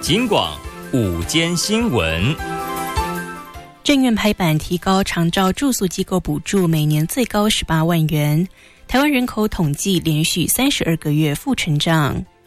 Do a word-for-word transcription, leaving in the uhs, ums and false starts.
警广午间新闻。 政院拍板提高长照住宿机构补助，每年最高十八万元。台湾人口统计连续三十二个月负成长。